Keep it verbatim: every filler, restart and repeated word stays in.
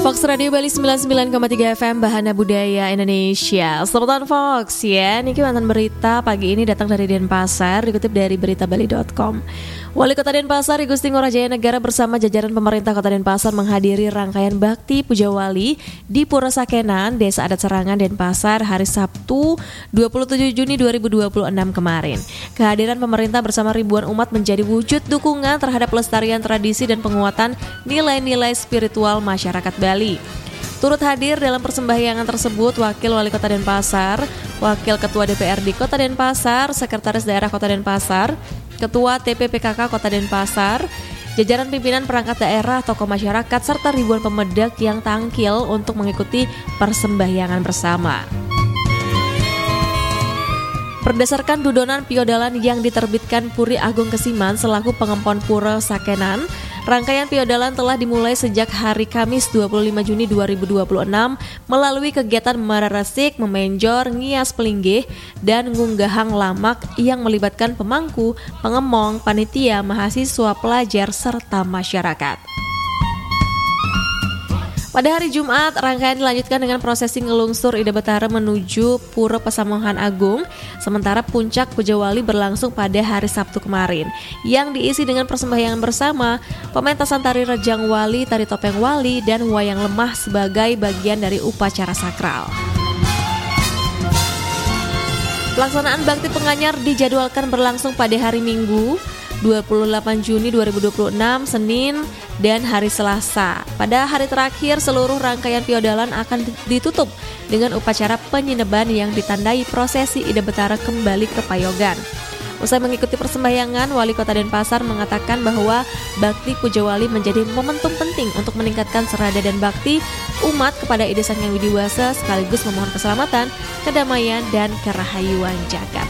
Fox Radio Bali sembilan puluh sembilan koma tiga F M Bahana Budaya Indonesia. Selamat tahun Fox ya. Niki mantan berita pagi ini datang dari Denpasar, dikutip dari berita bali dot com. Wali Kota Denpasar I Gusti Ngurah Jaya Negara bersama jajaran pemerintah Kota Denpasar menghadiri rangkaian bakti puja wali di Pura Sakenan, Desa Adat Serangan, Denpasar hari Sabtu dua puluh tujuh Juni dua ribu dua puluh enam kemarin. Kehadiran pemerintah bersama ribuan umat menjadi wujud dukungan terhadap pelestarian tradisi dan penguatan nilai-nilai spiritual masyarakat Bali. Turut hadir dalam persembahyangan tersebut Wakil Wali Kota Denpasar, Wakil Ketua D P R D Kota Denpasar, Sekretaris Daerah Kota Denpasar, Ketua T P P K K Kota Denpasar, jajaran pimpinan perangkat daerah, tokoh masyarakat, serta ribuan pemedak yang tampil untuk mengikuti persembahyangan bersama. Berdasarkan dudonan piodalan yang diterbitkan Puri Agung Kesiman selaku pengempon Pura Sakenan, rangkaian piodalan telah dimulai sejak hari Kamis dua puluh lima Juni dua ribu dua puluh enam melalui kegiatan mararesik, memenjor, ngias pelinggih, dan ngunggahang lamak yang melibatkan pemangku, pengemong, panitia, mahasiswa, pelajar, serta masyarakat. Pada hari Jumat, rangkaian dilanjutkan dengan prosesi ngelungsur Ida Betara menuju Pura Pasamuhan Agung, sementara puncak puja wali berlangsung pada hari Sabtu kemarin, yang diisi dengan persembahyangan bersama, pementasan tari rejang wali, tari topeng wali, dan wayang lemah sebagai bagian dari upacara sakral. Pelaksanaan bakti penganyar dijadwalkan berlangsung pada hari Minggu, dua puluh delapan Juni dua ribu dua puluh enam, Senin, dan hari Selasa. Pada hari terakhir, seluruh rangkaian piodalan akan ditutup dengan upacara penyineban yang ditandai prosesi Ida Betara kembali ke Payogan. Usai mengikuti persembahyangan, Wali Kota Denpasar mengatakan bahwa bakti puja wali menjadi momentum penting untuk meningkatkan serada dan bakti umat kepada Ida Sang Hyang Widiwasa sekaligus memohon keselamatan, kedamaian, dan kerahayuan jagat.